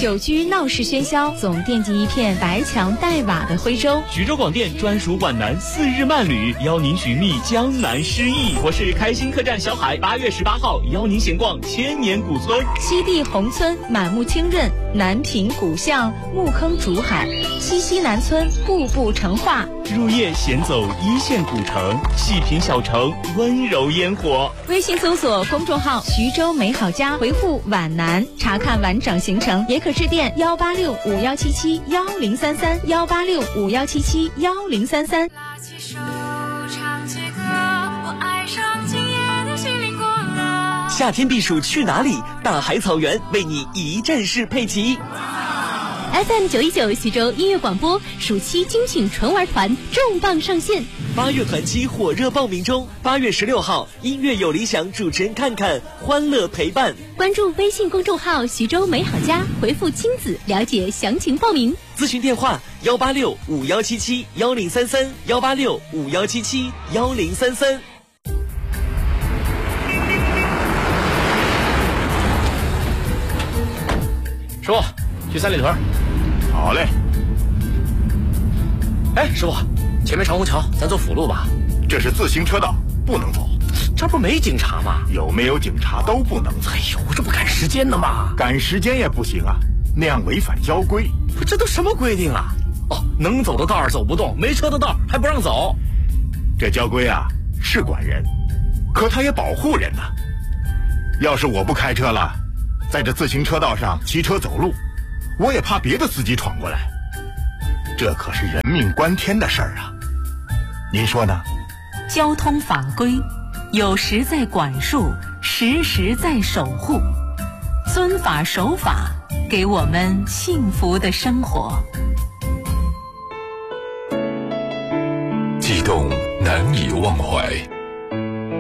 久居闹市喧嚣，总惦记一片白墙黛瓦的徽州。 徐州广电专属皖南4日漫旅，邀您寻觅江南诗意。我是开心客栈小海，8月18号邀您闲逛千年古村。 西递宏村满目清润，南平古巷木坑竹海，西南村步步成画。 入夜闲走一线古城，细品小城温柔烟火。 微信搜索公众号徐州美好家，回复皖南查看完整行程，也可致电18651771033，18651771033。 夏天避暑去哪里？大海草原为你一站式配齐。 FM 919徐州音乐广播暑期精品纯玩团重磅上线 ，8月团期火热报名中，8月16号音乐有理想主持人看看，欢乐陪伴。 关注微信公众号徐州美好家，回复亲子了解详情报名。 咨询电话18651771033，18651771033。 师傅，去三里屯。 好嘞。 哎，师傅，前面长虹桥，咱走辅路吧。 这是自行车道，不能走。 这不没警察吗？ 有没有警察都不能走。 哎呦，这不赶时间呢吗？ 赶时间也不行啊，那样违反交规。 这都什么规定啊？哦，能走的道儿走不动，没车的道还不让走。 这交规啊是管人，可他也保护人呐。要是我不开车了，在这自行车道上骑车走路，我也怕别的司机闯过来，这可是人命关天的事儿啊！您说呢？ 交通法规有时在管束，时时在守护，遵法守法，给我们幸福的生活。 悸动难以忘怀，